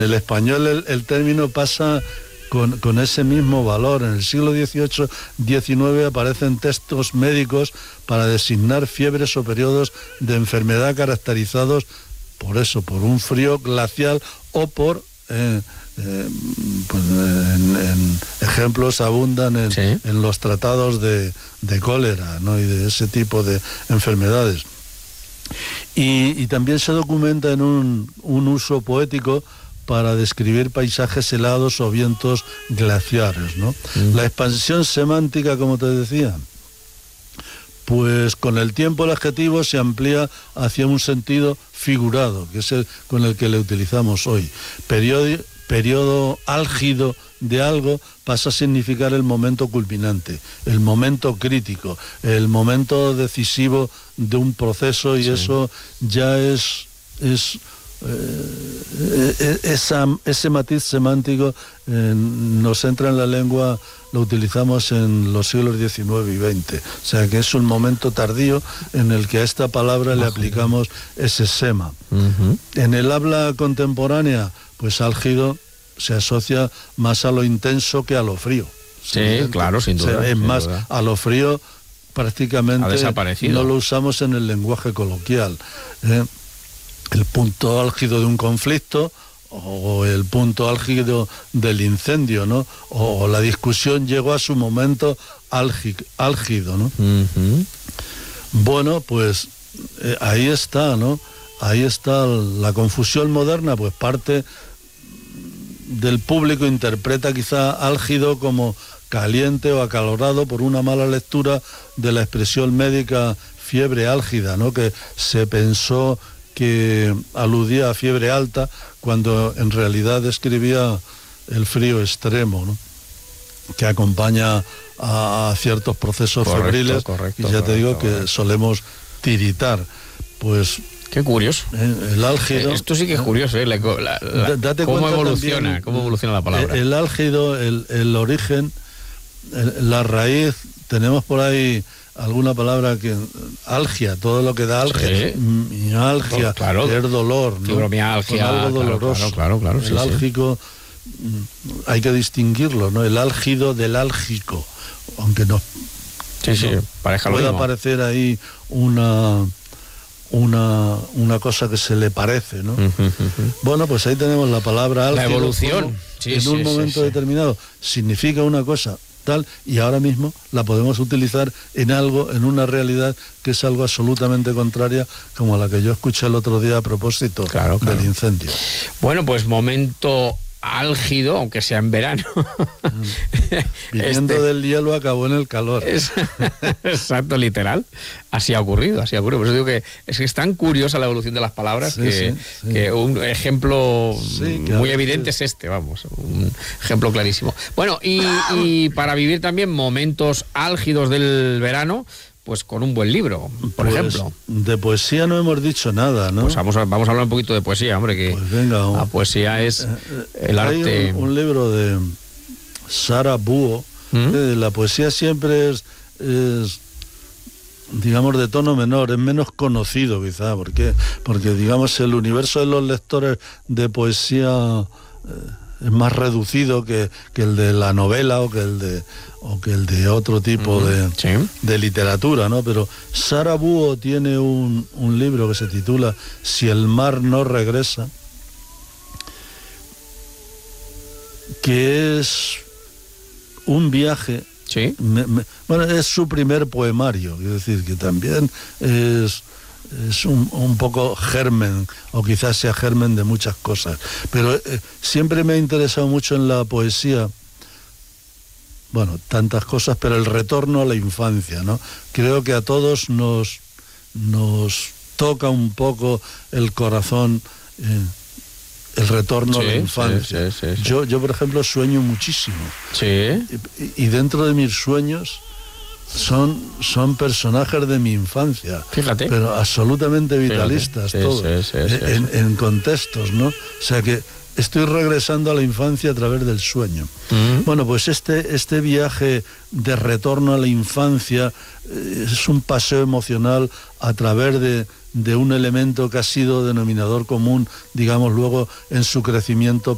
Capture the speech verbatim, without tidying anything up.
el español el, el término pasa con, con ese mismo valor. En el siglo dieciocho diecinueve aparecen textos médicos para designar fiebres o periodos de enfermedad caracterizados por eso, por un frío glacial o por... Eh, eh, pues en, en ejemplos abundan en, sí. en los tratados de, de cólera, ¿no? Y de ese tipo de enfermedades. Y, y también se documenta en un, un uso poético para describir paisajes helados o vientos glaciares, ¿no? Mm. La expansión semántica, como te decía, pues con el tiempo el adjetivo se amplía hacia un sentido figurado, que es el con el que le utilizamos hoy. Periodo, periodo álgido de algo pasa a significar el momento culminante, el momento crítico, el momento decisivo de un proceso, y sí. eso ya es... es Eh, esa, ese matiz semántico eh, nos entra en la lengua, lo utilizamos en los siglos diecinueve y veinte, o sea que es un momento tardío en el que a esta palabra le aplicamos ese sema. Uh-huh. En el habla contemporánea, pues álgido se asocia más a lo intenso que a lo frío. Sí, claro, sin duda. O sea, es sin más, duda. a lo frío prácticamente no lo usamos en el lenguaje coloquial. ¿eh? El punto álgido de un conflicto o el punto álgido del incendio, ¿no? O, o la discusión llegó a su momento álgido, álgido, ¿no? Uh-huh. Bueno, pues eh, ahí está, ¿no? Ahí está la confusión moderna, pues parte del público interpreta quizá álgido como caliente o acalorado por una mala lectura de la expresión médica fiebre álgida, ¿no? Que se pensó que aludía a fiebre alta cuando en realidad describía el frío extremo, ¿no? Que acompaña a, a ciertos procesos correcto, febriles correcto, y ya correcto, te digo correcto. Que solemos tiritar. Pues qué curioso. Eh, el álgido. Eh, esto sí que es curioso, ¿eh? La, la, la, date cómo evoluciona, también, cómo evoluciona la palabra. El, el álgido, el, el origen, el, la raíz, tenemos por ahí alguna palabra que algia, todo lo que da algia, sí. mialgia, oh, claro. que es dolor, ¿no? Fibromialgia, algo doloroso. Claro, claro, claro, el sí, álgico sí. hay que distinguirlo, ¿no? El álgido del álgico, aunque no. Sí, sí, no, pareja lo puede mismo. aparecer ahí una una una cosa que se le parece, ¿no? Uh-huh, uh-huh. Bueno, pues ahí tenemos la palabra álgido. La evolución. Sí, en sí, un momento sí, determinado sí. significa una cosa tal, y ahora mismo la podemos utilizar en algo, en una realidad que es algo absolutamente contraria, como la que yo escuché el otro día a propósito claro, claro. del incendio. Bueno, pues momento álgido, aunque sea en verano. Viniendo este... del hielo acabó en el calor. Es... Exacto, literal. Así ha ocurrido, así ha ocurrido. Por eso digo que es que es tan curiosa la evolución de las palabras sí, que, sí, sí. que un ejemplo sí, claro, muy evidente sí. es este, vamos, un ejemplo clarísimo. Bueno, y, y para vivir también momentos álgidos del verano, pues con un buen libro, por pues, ejemplo. De poesía no hemos dicho nada, ¿no? Pues vamos a, vamos a hablar un poquito de poesía, hombre, que pues venga, un, la poesía es eh, el hay arte... Un, un libro de Sara Buo, ¿Mm? eh, la poesía siempre es, es, digamos, de tono menor, es menos conocido quizá, porque, porque digamos, el universo de los lectores de poesía... Eh, es más reducido que, que el de la novela o que el de o que el de otro tipo uh-huh. de, ¿Sí? de literatura, ¿no? Pero Sara Buo tiene un, un libro que se titula Si el mar no regresa, que es un viaje. ¿Sí? Me, me, bueno, es su primer poemario, es decir, que también es... es un, un poco germen, o quizás sea germen de muchas cosas, pero eh, siempre me ha interesado mucho en la poesía, bueno, tantas cosas, pero el retorno a la infancia, ¿no? Creo que a todos nos, nos toca un poco el corazón, eh, el retorno sí, a la infancia. Sí, sí, sí, sí. Yo, yo, por ejemplo, sueño muchísimo. Sí. Y, y dentro de mis sueños Son, son personajes de mi infancia, fíjate, pero absolutamente vitalistas, sí, todos, sí, sí, sí, en, sí. en contextos, ¿no? O sea que estoy regresando a la infancia a través del sueño. Uh-huh. Bueno, pues este, este viaje de retorno a la infancia eh, es un paseo emocional a través de, de un elemento que ha sido denominador común, digamos, luego en su crecimiento